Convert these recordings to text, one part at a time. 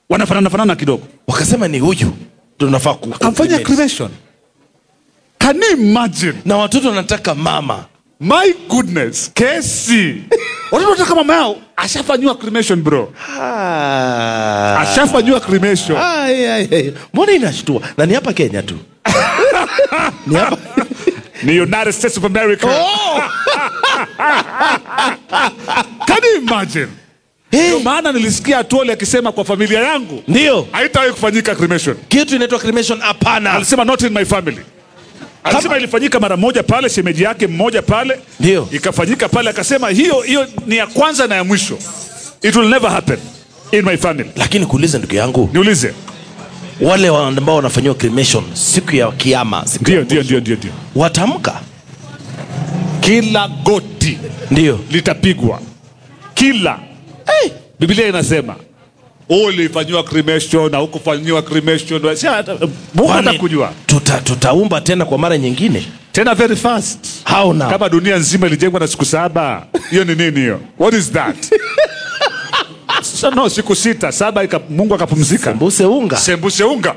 wanafanana kidogo. Wakasema ni huyu tunafaa kumfanya cremation. Can you imagine? Na watoto wanataka mama. My goodness, kesi. Watoto wanataka mama yao ashafanywa cremation bro. Ashafanywa cremation. Mbona inashtua? Na ni hapa Kenya tu. Ni hapa ni United States of America. Oh! Can you imagine? Ndio maana nilisikia Atwoli akisema kwa familia yangu ndio haitawahi kufanyika cremation. Kitu inaitwa cremation hapana. Alisema not in my family. Alisema ilifanyika mara moja pale, shemeji yake mmoja pale. Ndio. Ikafanyika pale, akasema hiyo ni ya kwanza na ya mwisho. It will never happen in my family. Lakini kuuliza ndugu yangu. Niulize. Wale ambao wanafanywa cremation siku ya kiyama, ndio. Watamka. Kila goti ndio litapigwa. Kila. Biblia inasema ulifanywa cremation na hukufanywa cremation. Mungu atakujua. Tutaumba tena kwa mara nyingine. Tena very fast. How now? Kama dunia nzima ilijengwa na siku 7. Hiyo ni nini hiyo? What is that? No, siku 6, 7 Mungu akapumzika. Sembuse unga.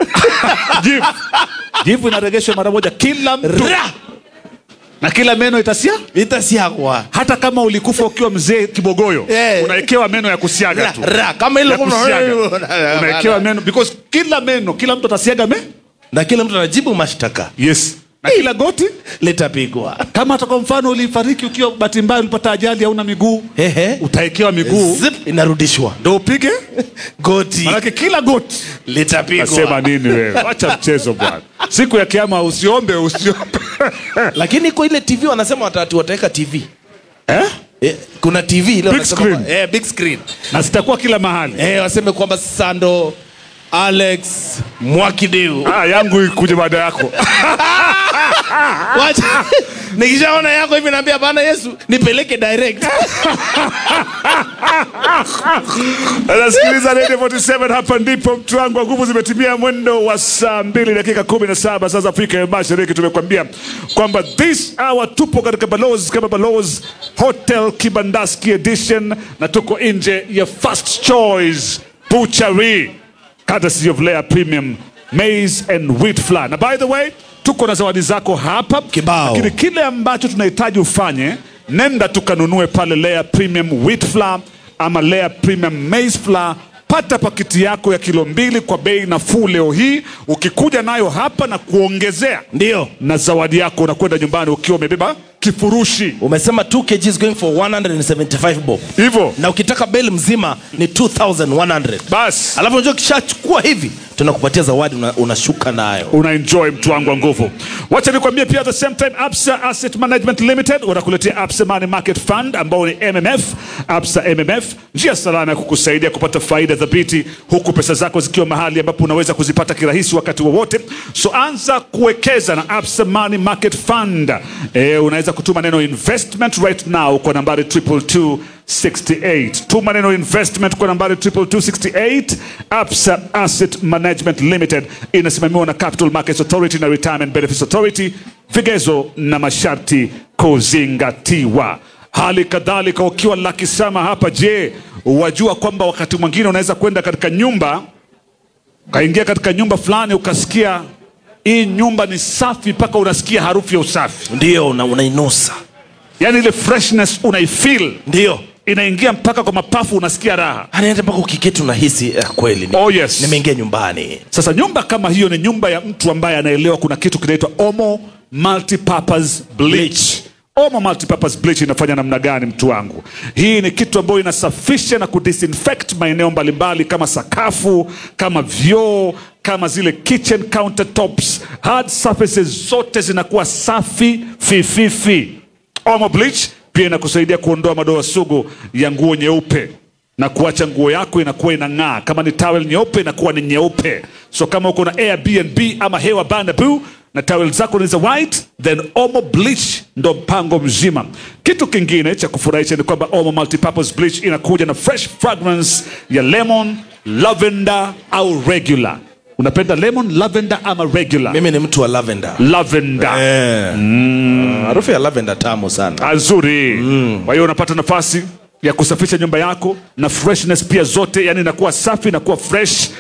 Jivu inaregeshwa mara moja kila mtu. Na kila meno itasiagwa. Hata kama ulikufa ukiwa mzee kibogoyo, unaekewa meno ya kusiaga tu. Kama ile unaekewa meno because kila mtu atasiaga na kila mtu anajibu mashtaka. Yes. Na kila goti litapigwa. Kama kwa mfano ulifariki ukiwa bahati mbaya ulipata ajali hauna miguu, utaekewa miguu, inarudishwa. Ndio upige goti. Maana kila goti litapigwa. Nasema nini wewe? Acha mchezo bwana. Siku ya kiyama usiombe. Lakini kwa ile TV wanasema wataweka TV. Kuna TV ile wanasema big screen. Na sitakuwa kila mahali. Waseme kwamba Sando Alex Mwakideu. Yangu ikuje baada yako. Wacha. Nikishaona yako hivi naambia bana Yesu nipeleke direct. Anasikiliza Radio 47 hapa ndipo mtu wangu wa nguvu zimetimia mwendo wa saa 2 dakika 17 saa za Afrika ya Mashariki. Tumekwambia kwamba this hour tupo katika Balozi Hotel Kibandaski edition na tuko nje ya First Choice Butchery. Courtesy of Layer Premium Maize and Wheat Flour. Na by the way, tuko na zawadi zako hapa kibao. Lakini kile ambacho tunahitaji ufanye, nenda tukanunue pale Layer Premium Wheat Flour ama Layer Premium Maize Flour. Pata pakiti yako ya kilo 2 kwa bei nafuu leo hii. Ukikuja nayo hapa na kuongezea ndio na zawadi yako, unakwenda nyumbani ukiwa umebeba kifurushi. Umesema 2 kg is going for 175 bob. Hivyo. Na ukitaka bale mzima ni 2100. Bas. Alafu unajua kishachukua hivi tunakupatia zawadi unashuka nayo. Unaenjoy mtu wangu wa nguvu. Wacha nikwambie pia at the same time Absa Asset Management Limited wanakuletea Absa Money Market Fund ambao ni MMF. Absa MMF, njia salama ya kukusaidia kupata faida thabiti huku pesa zako zikiwa mahali ambapo unaweza kuzipata kirahisi wakati wowote. So anza kuwekeza na Absa Money Market Fund. Unaweza kutuma neno investment right now kwa nambari 22268. Tuma neno investment kwa nambari 22268. Absa Asset Management Limited inasimamiwa na Capital Markets Authority na Retirement Benefits Authority. Vigezo na masharti kuzingatiwa. Hali kadhalika ukiwa Lakisama hapa, je, wajua kwamba wakati mwingine unaweza kwenda katika nyumba, kaingia katika nyumba fulani ukasikia hii nyumba ni safi mpaka unasikia harufu ya usafi. Ndio unainusa. Yaani ile freshness unaifeel. Ndio. Inaingia mpaka kwa mapafu, unasikia raha. Anaenda mpaka ukiketi unahisi kweli nimeingia nyumbani. Sasa nyumba kama hiyo ni nyumba ya mtu ambaye anaelewa kuna kitu kinaitwa Omo Multipurpose Bleach. Omo Multipurpose Bleach inafanya namna gani mtu wangu? Hii ni kitu ambayo inasafisha na kudisinfect maeneo mbalimbali kama sakafu, kama vyoo, kama zile kitchen countertops. Hard surfaces zote zinakuwa safi fififi. Omo Bleach pia inakusaidia kuondoa madoa sugu ya nguo nyeupe na kuacha nguo yako inakuwa inang'aa. Kama ni towel nyeupe inakuwa ni nyeupe. So kama uko na Airbnb ama hewa banabu na towel zako ni za white, then Omo Bleach ndo mpango mzima. Kitu kingine cha kufurahisha ni kwamba Omo Multipurpose Bleach inakuja na fresh fragrance ya lemon, lavender au regular. Unapenda lemon, lavender ama regular? Mimi ni mtu wa lavender. Lavender. Harufu ya lavender tamu sana. Azuri. Kwa hiyo unapata nafasi ya kusafisha nyumba yako na freshness pia zote, yani inakuwa safi, inakuwa fresh.